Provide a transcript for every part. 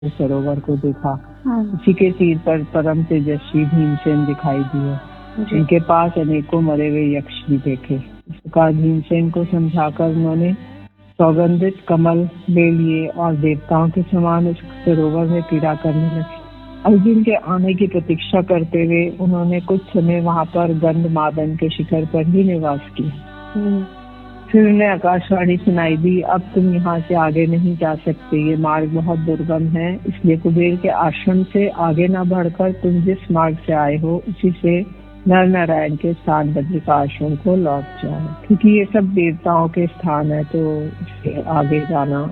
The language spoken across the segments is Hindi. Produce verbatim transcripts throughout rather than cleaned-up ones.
सरोवर को देखा। हाँ। उसी के तीर पर परम तेजस्वी भीमसेन दिखाई दिए। उनके पास अनेकों मरे हुए यक्ष भी देखे। इस प्रकार भीमसेन को समझाकर उन्होंने सौगंधित कमल ले लिए और देवताओं के समान उस सरोवर में क्रीड़ा करने लगे। अर्जुन के आने की प्रतीक्षा करते हुए उन्होंने कुछ समय वहां पर गंधमादन के शिखर पर ही निवास किया। फिर उन्हें आकाशवाणी सुनाई दी, अब तुम यहाँ से आगे नहीं जा सकते, ये मार्ग बहुत दुर्गम है, इसलिए कुबेर के आश्रम से आगे न बढ़कर तुम जिस मार्ग से आए हो उसी से नर नारायण के स्थान बद्रिका आश्रम को लौट जाओ, क्योंकि ये सब देवताओं के स्थान है तो इससे आगे जाना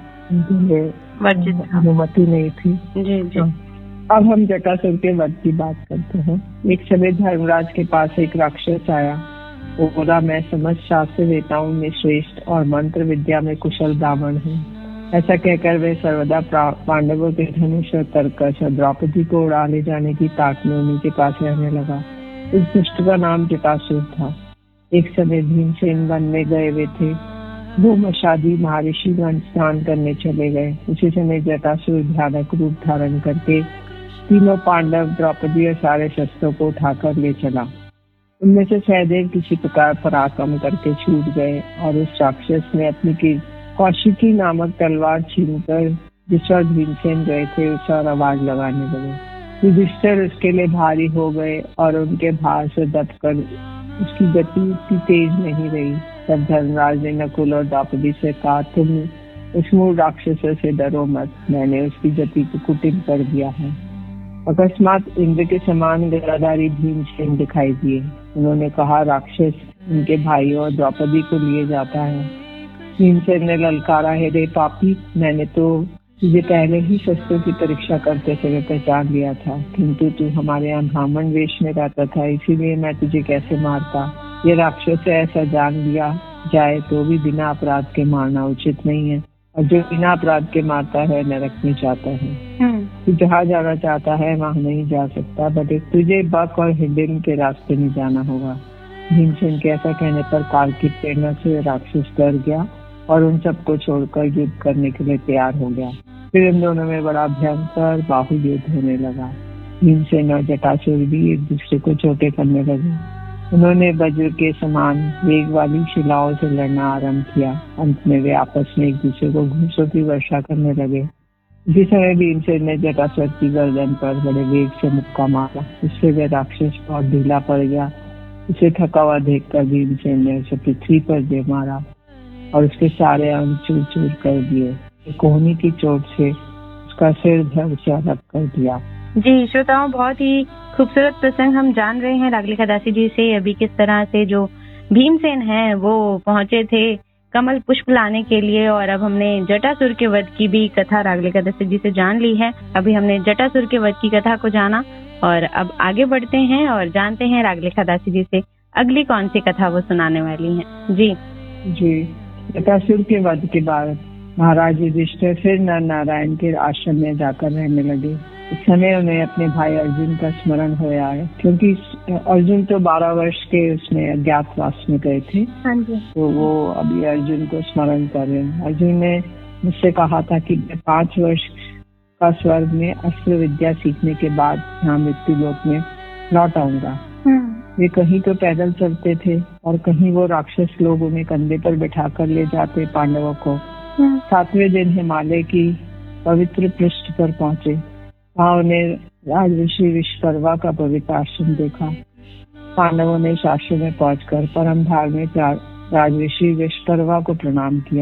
अनुमति नहीं थी। जी जी। अब हम जटासुर के वध की बात करते हैं। एक समय धर्मराज के पास एक राक्षस आया। वो बोला, मैं समझ शास्त्र वेताओं में श्रेष्ठ और मंत्र विद्या में कुशल ब्राह्मण हूँ। ऐसा कहकर वे सर्वदा पांडवों के धनुष और तरकश और द्रौपदी को उड़ा ले जाने की ताक में उन्हीं के पास रहने लगा। उस दुष्ट का नाम जटासुर था। एक समय भीमसेन वन में गए हुए थे। वो मशादी महर्षिगण स्नान करने चले गए। उसी समय जटासुर भयानक रूप धारण करके तीनों पांडव, द्रौपदी और सारे शस्त्रों को उठाकर ले चला। उनमें से सहदेव किसी प्रकार पराक्रम करके छूट गए और उस राक्षस ने अपनी कौशिकी नामक तलवार छीनकर जिस पर भीमसेन गए थे उस पर आवाज लगाने लगे। युधिष्ठिर उसके लिए भारी हो गए और उनके भार से दबकर उसकी गति इतनी तेज नहीं रही। तब धर्मराज ने नकुल और द्रौपदी से कहा, तुम उस मूल राक्षस से डरो मत, मैंने उसकी गति को कुटिल कर दिया है। अकस्मात इंद्र के समान गदाधारी भीमसेन दिखाई दिए। उन्होंने कहा, राक्षस उनके भाइयों और द्रौपदी को लिए जाता है। भीमसेन ने ललकारा, हे रे पापी, मैंने तो तुझे पहले ही शस्त्रों की परीक्षा करते समय पहचान लिया था, किंतु तू हमारे यहाँ ब्राह्मण वेश में रहता था, इसीलिए मैं तुझे कैसे मारता। ये राक्षस ऐसा जान लिया जाए तो भी बिना अपराध के मारना उचित नहीं है, और जो बिना अपराध के मारता है नरक में जाता है। तू जहाँ जाना चाहता है वहाँ नहीं जा सकता, बट तुझे बक और हिडिन के रास्ते में जाना होगा। भीमसेन के ऐसा कहने पर काल की प्रेरणा से राक्षस डर गया और उन सबको छोड़कर युद्ध करने के लिए तैयार हो गया। फिर इन दोनों में बड़ा भयंकर बाहु युद्ध होने लगा। भीमसेन और जटासुर भी एक दूसरे को चोटें करने लगे। उन्होंने वज्र के समान वेग वाली शिलाओं से लड़ना आरंभ किया। अंत में वे आपस में एक दूसरे को घूसों की वर्षा करने लगे। इसी समय भीमसेन ने जटासुर की गर्दन पर बड़े वेग से मुक्का मारा। इससे वह राक्षस बहुत ढीला पड़ गया। उसे थका हुआ देखकर भीमसेन ने उसे पृथ्वी पर दे मारा और उसके सारे अंग चूर चूर कर दिए। कोहनी की चोट से उसका सिर धड़ से अलग कर दिया। जी श्रोताओं, बहुत ही खूबसूरत प्रसंग हम जान रहे हैं रागलिका दासी जी से अभी किस तरह से जो भीमसेन हैं वो पहुंचे थे कमल पुष्प लाने के लिए, और अब हमने जटासुर के वध की भी कथा रागलिका दासी जी से जान ली है। अभी हमने जटासुर के वध की कथा को जाना और अब आगे बढ़ते हैं और जानते हैं रागलिका दासी जी से अगली कौन सी कथा वो सुनाने वाली हैं। जी जी जटासुर के वध के बाद महाराज युधिष्ठिर फिर नर नारायण के आश्रम में जाकर रहने लगे। इस समय उन्हें अपने भाई अर्जुन का स्मरण होया है, क्योंकि अर्जुन तो बारह वर्ष के उसमें अज्ञातवास में गए थे। हाँ जी। तो वो अभी अर्जुन को स्मरण कर रहे हैं। अर्जुन ने मुझसे कहा था कि मैं पांच वर्ष का स्वर्ग में अस्त्र विद्या सीखने के बाद यहाँ मृत्यु लोक में लौट आऊंगा। वे कहीं तो पैदल चलते थे और कहीं वो राक्षस लोग उन्हें कंधे पर बैठा कर ले जाते पांडवों को। सातवें दिन हिमालय की पवित्र पृष्ठ पर पहुंचे। वहाँ उन्हें राजऋषि विश्वकर्मा का पवित्र आश्रम देखा। पांडवों ने इस आश्रम में पहुंचकर परम धार्मिक राजऋषि विश्वकर्मा को प्रणाम किया।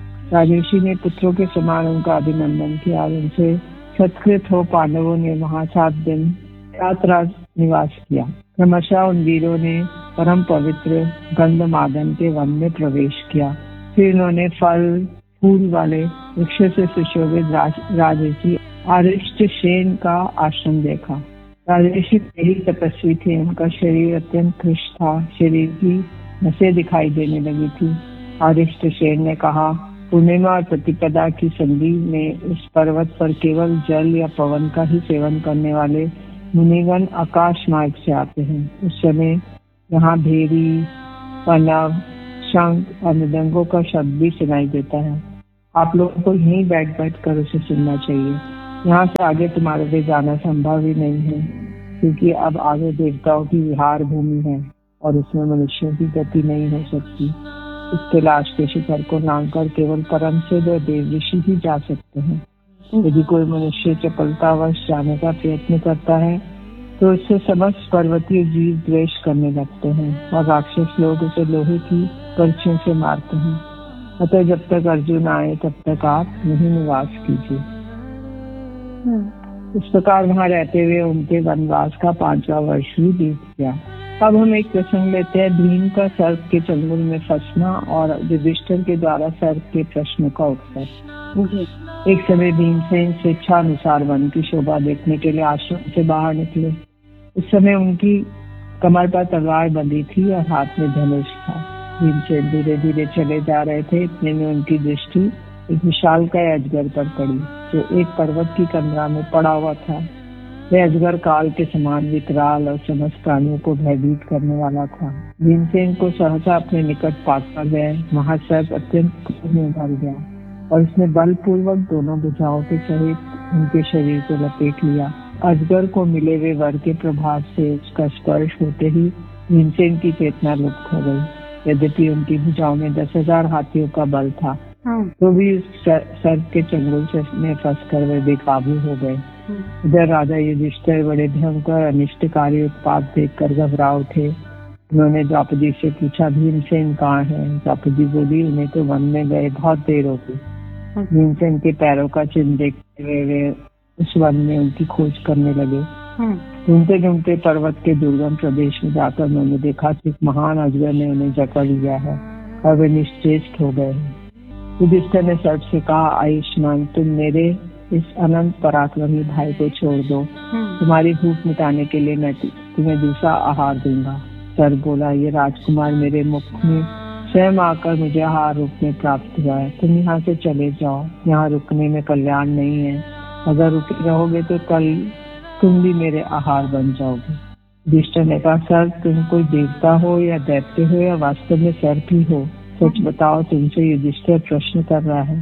राजऋषि ने पुत्रों के समान उनका अभिनंदन किया और उनसे सत्कृत हो पांडवों ने वहाँ सात दिन रात रात निवास किया। क्रमशः उन वीरों ने परम पवित्र गंधमादन के वन में प्रवेश किया। फिर उन्होंने फल फूल वाले वृक्ष से सुशोभित राजऋषि अरिष्टसेन का आश्रम देखा। राजऋषि ही तपस्वी थे। उनका शरीर अत्यंत कृश था। शरीर की नसें दिखाई देने लगी थी। अरिष्टसेन ने कहा, पूर्णिमा और प्रतिपदा की संधि में इस पर्वत पर केवल जल या पवन का ही सेवन करने वाले मुनिगण आकाश मार्ग से आते हैं। उस समय यहाँ भेरी, पनव, शंख और मृदंगों का शब्द भी सुनाई देता है। आप लोगों को यहीं बैठ बैठ कर उसे सुनना चाहिए। यहाँ से आगे तुम्हारे लिए जाना संभव ही नहीं है, क्योंकि अब आगे देवताओं की विहार भूमि है और उसमें मनुष्यों की गति नहीं हो सकती। इस कैलाश के शिखर को लांघकर केवल परम सिद्ध और देव ऋषि ही जा सकते हैं। यदि कोई मनुष्य चपलतावश जाने का प्रयत्न करता है तो इससे समस्त पर्वतीय जीव द्वेष करने लगते हैं और राक्षस लोग उसे लोहे की पर्चियों से मारते हैं। अतः जब तक अर्जुन आए तब तक आप यहीं निवास कीजिए। इस प्रकार वहाँ रहते हुए उनके वनवास का पांचवा वर्ष भी बीत गया। अब हम एक प्रसंग लेते हैं, भीम का सर्प के चंगुल में फंसना और युधिष्ठिर के द्वारा सर्प के प्रश्न का उत्तर। एक समय भीमसेन स्वेच्छा अनुसार वन की शोभा देखने के लिए आश्रम से बाहर निकले। उस समय उनकी कमर पर तलवार बंधी थी और हाथ में धनुष था। भीमसेन धीरे धीरे चले जा रहे थे। इतने में उनकी दृष्टि एक विशालकाय अजगर पर पड़ी, जो एक पर्वत की कंदरा में पड़ा हुआ था। वह अजगर काल के समान विकराल और समस्त प्राणियों को भयभीत करने वाला था। भीमसेन को सहसा अपने निकट पाकर वह महासर्प अत्यंत क्रोध में भर गया और उसने बलपूर्वक दोनों भुजाओं के सहित उनके शरीर को लपेट लिया। अजगर को मिले हुए वर के प्रभाव से उसका स्पर्श होते ही भीमसेन की चेतना लुप्त हो गई। यद्यपि उनकी भुजाओं में दस हजार हाथियों का बल था, तो भी उस सर्प के चंगुल से में फंसकर वे बेकाबू हो गए। इधर राजा युधिष्ठिर बड़े भयंकर अनिष्टकारी उत्पात देखकर घबरा उठे। उन्होंने द्रौपदी से पूछा, भीमसेन कहाँ है? द्रौपदी बोली, उन्हें तो वन में गए बहुत देर हो गई। भीमसेन के पैरों का चिन्ह देखते हुए वे उस वन में उनकी खोज करने लगे। ढूंढते ढूंढते पर्वत के दुर्गम प्रदेश में जाकर उन्होंने देखा कि एक महान अजगर ने उन्हें जकड़ लिया है और वे निश्चेष्ट हो गए हैं। युधिष्ठिर ने सर्प से कहा, आयुष्मान, तुम मेरे इस अनंत पराक्रमी भाई को छोड़ दो। तुम्हारी भूख मिटाने के लिए मैं तुम्हें दूसरा आहार दूंगा। सर्प बोला, ये राजकुमार मेरे मुख में स्वयं आकर मुझे आहार रूप में प्राप्त हुआ है। तुम यहाँ से चले जाओ, यहाँ रुकने में कल्याण नहीं है। अगर रुके रहोगे तो कल तुम भी मेरे आहार बन जाओगे। युधिष्ठिर ने कहा, सर्प, तुम कोई देवता हो या दैत्य हो या वास्तव में सर्प ही हो? सच बताओ, तुमसे युधिष्ठिर प्रश्न कर रहा है।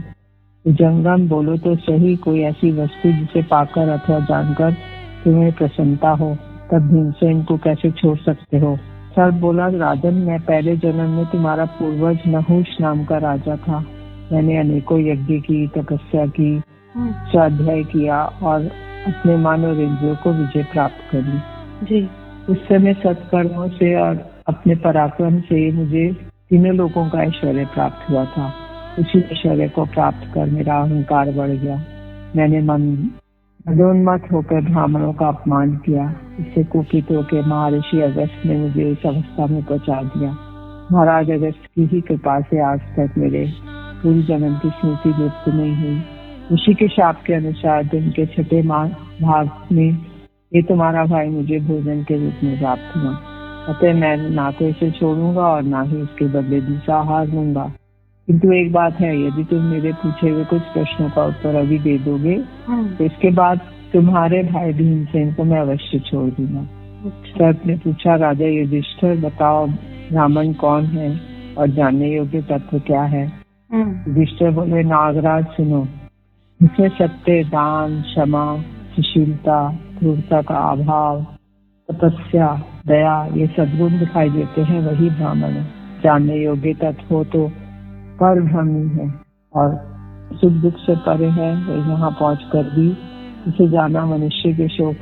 जंगम, बोलो तो सही, कोई ऐसी वस्तु जिसे पाकर अथवा जानकर तुम्हें प्रसन्नता हो, तब भीमसेन को कैसे छोड़ सकते हो? सर्प बोला, राजन, मैं पहले जन्म में तुम्हारा पूर्वज नहुष नाम का राजा था। मैंने अनेकों यज्ञ की, तपस्या की, स्वाध्याय किया और अपने मन और इंद्रियों को विजय प्राप्त करी जी। उस समय सत्कर्मों से और अपने पराक्रम से मुझे तीनों लोगों का ऐश्वर्य प्राप्त हुआ था। उसी ऐश्वर्य को प्राप्त कर मेरा अहंकार बढ़ गया। मैंने मन मदोन्मत्त होकर ब्राह्मणों का अपमान किया। इससे कुपित होकर महर्षि अगस्त ने मुझे इस अवस्था में पहुंचा दिया। महाराज अगस्त की ही कृपा से आज तक मेरे पूरी जन्म की स्मृति लुप्त नहीं हुई। उसी के शाप के अनुसार दिन के छठे भाग में ये तुम्हारा भाई मुझे भोजन के रूप में प्राप्त हुआ। अतः मैं ना तो इसे छोड़ूंगा और ना ही इसके बदले दूसरा आहार लूंगा। किंतु एक बात है, यदि तुम मेरे पूछे हुए कुछ प्रश्नों का उत्तर अभी दे दोगे तो इसके बाद तुम्हारे भाई भीमसेन को मैं अवश्य छोड़ दूंगा। सर्प ने पूछा, राजा युधिष्ठिर, बताओ ब्राह्मण कौन है और जानने योग्य तत्व क्या है? युधिष्ठिर बोले, नागराज, सुनो, इसमें सत्य, दान, क्षमा, सुशीलता, क्रूरता का अभाव, तपस्या, दया, ये सद्गुण दिखाई देते हैं, वही ब्राह्मण है। जानने योग्य तत्व हो तो पर भ्रमी है और सुख दुख से परे है। वो यहाँ पहुंचकर भी इसे जाना मनुष्य के शोक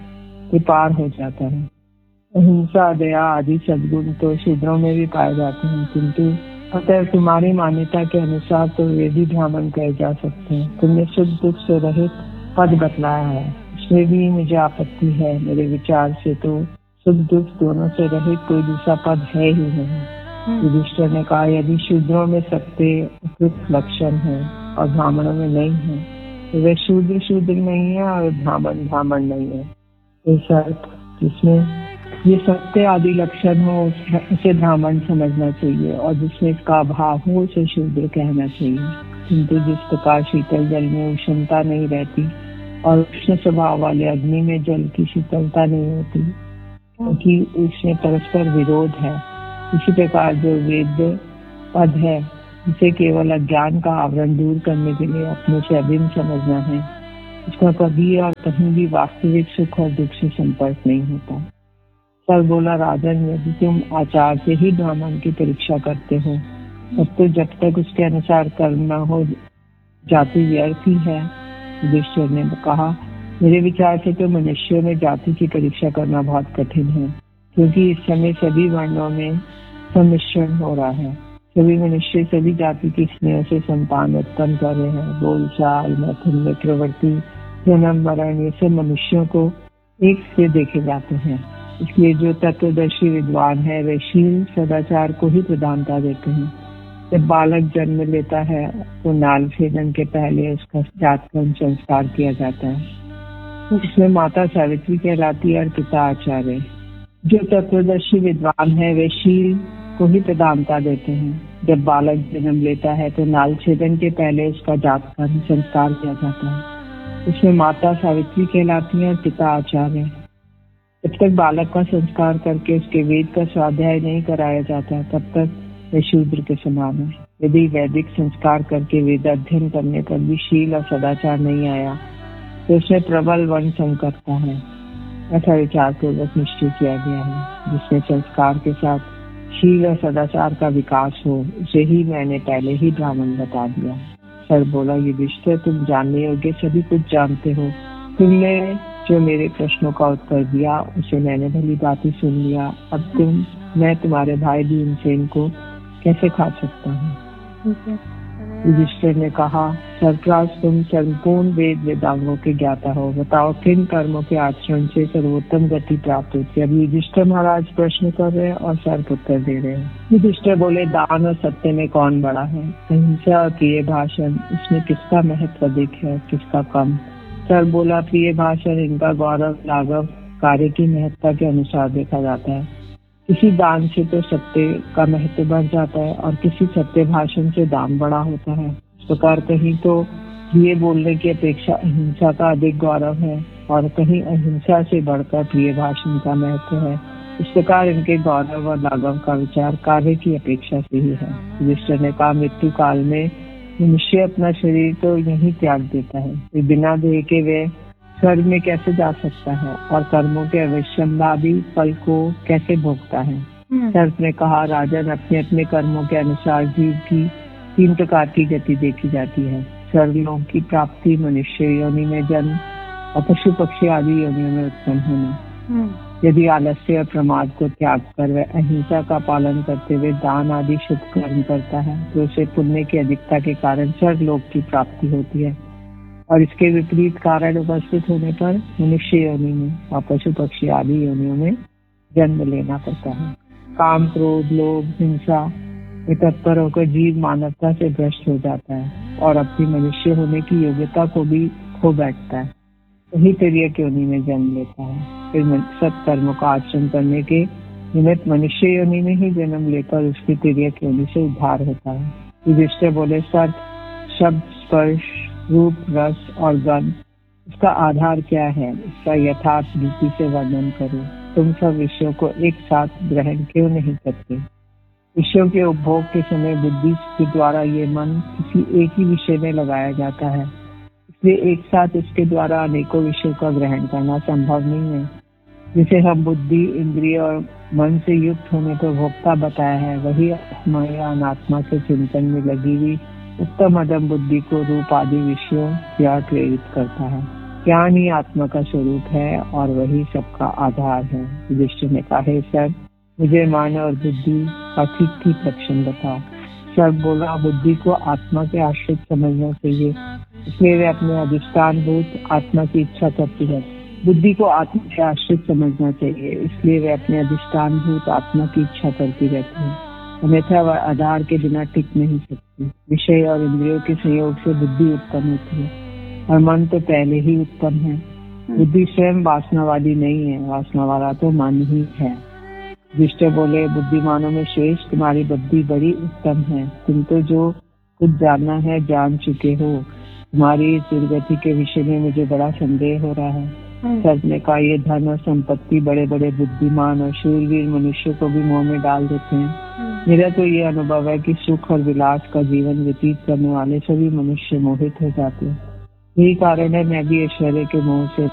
से पार हो जाता है। अहिंसा, दया आदि सद्गुण तो शूद्रों में भी पाए जाते हैं, किंतु अतः तुम्हारी मान्यता के अनुसार तो वे भी ब्राह्मण कहे जा सकते हैं। तुमने सुख दुख से रहित पद बतलाया है, इसमें भी मुझे आपत्ति है। मेरे विचार से तो सुख दुख दोनों से रहित कोई दूसरा पद है ही नहीं। युधिष्ठिर ने कहा, यदि शूद्रों में सत्य उपयुक्त लक्षण है और ब्राह्मणों में नहीं है तो वे शूद्र शूद्र नहीं है और ब्राह्मण ब्राह्मण नहीं है। ऐसा जिसमें ये सत्य आदि लक्षण हो उसे ब्राह्मण समझना चाहिए और जिसमें इसका अभाव हो उसे शूद्र कहना चाहिए। किंतु जिस प्रकार शीतल जल में उष्णता नहीं रहती और उष्ण स्वभाव वाले अग्नि में जल की शीतलता नहीं होती, क्योंकि उसमें परस्पर विरोध है, इसी प्रकार जो वेद पद है इसे केवल अज्ञान का आवरण दूर करने के लिए अपने से अभिन्न समझना है उसका कभी और कहीं भी वास्तविक सुख और दुख से संपर्क नहीं होता। सर बोला, राजन, यदि तुम आचार से ही ब्राह्मण की परीक्षा करते हो तब तो जब तक उसके अनुसार कर्म न हो जाति व्यर्थ ही है। युधिष्ठिर ने कहा, मेरे विचार से तो मनुष्यों में जाति की परीक्षा करना बहुत कठिन है, क्योंकि इस समय सभी वर्णों में सम्मिश्रण हो रहा है। सभी मनुष्य सभी जाति की स्नेह से संतान उत्पन्न कर रहे हैं। बोलचाल, मैथुन में प्रवृत्ति, जन्म, मरण, ये सब मनुष्यों को एक से देखे जाते हैं। इसलिए जो तत्वदर्शी विद्वान है वे शील सदाचार को ही प्रधानता देते हैं। जब बालक जन्म लेता है तो नाल छेदन के पहले उसका जातकर्म संस्कार किया जाता है, जिसमें माता सावित्री कहलाती है और पिता आचार्य। जो तत्वदर्शी विद्वान है वे शील को ही प्रधानता देते हैं। जब बालक जन्म लेता है तो नाल छेदन के पहले उसका जातकर्म संस्कार किया जाता है, उसमें माता सावित्री कहलाती है और पिता आचार्य। जब तक बालक का संस्कार करके उसके वेद का स्वाध्याय नहीं कराया जाता तब तक वह शूद्र के समान है। यदि वैदिक संस्कार करके वेद अध्ययन करने पर भी शील और सदाचार नहीं आया तो उसमें प्रबल वर्ण संकटता है। ऐसा विचार पूर्वक निश्चय किया गया है। जिसमें संस्कार के साथ शील और सदाचार का विकास हो उसे ही मैंने पहले ही ब्राह्मण बता दिया। सर बोला, युधिष्ठिर, तुम जानने योग्य सभी कुछ जानते हो। तुमने जो मेरे प्रश्नों का उत्तर दिया उसे मैंने भली बात ही सुन लिया। अब तुम मैं तुम्हारे भाई भीमसेन को कैसे खा सकता हूँ? युधिष्ठिर ने कहा, सरप्राज, तुम संपूर्ण वेद वेदांगों के ज्ञाता हो। बताओ किन कर्मों के आचरण से सर्वोत्तम गति प्राप्त होती है? अभी युधिष्ठिर महाराज प्रश्न कर रहे हैं और सर्प उत्तर दे रहे हैं। युधिष्ठिर बोले, दान और सत्य में कौन बड़ा है? अहिंसा और प्रिय भाषण, इसमें किसका महत्व अधिक है, किसका कम? सर बोला, प्रिय भाषण, इनका गौरव लाघव कार्य की महत्ता के अनुसार देखा जाता है। किसी दान से तो सत्य का महत्व बढ़ जाता है और किसी सत्य भाषण से दान बड़ा होता है। इस प्रकार कहीं तो प्रिय बोलने की अपेक्षा अहिंसा का अधिक गौरव है और कहीं अहिंसा से बढ़कर प्रिय भाषण का महत्व है। इस प्रकार इनके गौरव और लाघव का विचार कार्य की अपेक्षा से ही है। युधिष्ठिर ने कहा, मृत्यु काल में मनुष्य अपना शरीर तो यही त्याग देता है, बिना देह के वे स्वर्ग में कैसे जा सकता है और कर्मों के अवश्यम्भावी फल को कैसे भोगता है? सर्प ने कहा, राजन, अपने अपने कर्मों के अनुसार जीव की तीन प्रकार की गति देखी जाती है। स्वर्गलोक की प्राप्ति, मनुष्य योनि में जन्म और पशु पक्षी आदि योनियों में उत्पन्न होना। यदि आलस्य और प्रमाद को त्याग कर वह अहिंसा का पालन करते हुए दान आदि शुभ कर्म करता है तो उसे पुण्य की अधिकता के कारण स्वर्गलोक की प्राप्ति होती है और इसके विपरीत कारण उपस्थित होने पर मनुष्य योनि में और पशु पक्षी आदि योनियों में जन्म लेना पड़ता है। काम, क्रोध, लोभ, हिंसा में तत्पर होकर जीव मानवता से भ्रष्ट हो जाता है और अपनी मनुष्य होने की योग्यता को भी खो बैठता है, वही तिर्यक योनि में जन्म लेता है। फिर सत कर्मों का आचरण करने के निमित्त मनुष्य योनि में ही जन्म लेकर उसकी तिर्यक योनि से उद्धार होता है। युधिष्ठिर बोले, सत शब्द, स्पर्श, रूप, रस और गंध, इसका आधार क्या है? इसका यथार्थ रीति से वर्णन करो। तुम सब विषयों को एक साथ ग्रहण क्यों नहीं करते? विषयों के उपभोग के समय बुद्धि के द्वारा ये मन किसी एक ही विषय में लगाया जाता है, इसलिए एक साथ इसके द्वारा अनेकों विषयों का ग्रहण करना संभव नहीं है। जिसे हम बुद्धि, इंद्रिय और मन से युक्त होने को भोक्ता बताया है, वही आत्मा या अनात्मा के चिंतन में लगी हुई उत्तम अदम बुद्धि को रूप आदि विषयों या प्रेरित करता है। ज्ञान ही आत्मा का स्वरूप है और वही सबका आधार है। युधिष्ठिर ने कहा, हे सर, मुझे मन और बुद्धि का ठीक ठीक लक्षण बताओ। सर बोला, बुद्धि को आत्मा के आश्रित समझना चाहिए, इसलिए वे अपने अधिष्ठान भूत आत्मा की इच्छा करती है। बुद्धि को आत्मा के आश्रित समझना चाहिए, इसलिए वे अपने अधिष्ठान भूत आत्मा की इच्छा करती रहती है, अन्यथा वह आधार के बिना टिक नहीं सकती। विषय और इंद्रियों के संयोग से बुद्धि उत्पन्न होती है और मन तो पहले ही उत्पन्न है। बुद्धि स्वयं वासना वाली नहीं है, वासना वाला तो मन ही है। युधिष्ठिर बोले, बुद्धिमानों में श्रेष्ठ तुम्हारी बुद्धि बड़ी उत्तम है। तुम तो जो कुछ जानना है जान चुके हो। तुम्हारी दुर्गति के विषय में मुझे बड़ा संदेह हो रहा है। सर्प ने कहा, ये धन और संपत्ति बड़े बड़े बुद्धिमान और शूरवीर मनुष्यों को भी मोह में डाल देते हैं। मेरा तो ये अनुभव है कि सुख और विलास का जीवन व्यतीत करने वाले सभी मनुष्य मोहित हो जाते हैं। यही कारण है मैं भी ऐश्वर्य के मोह से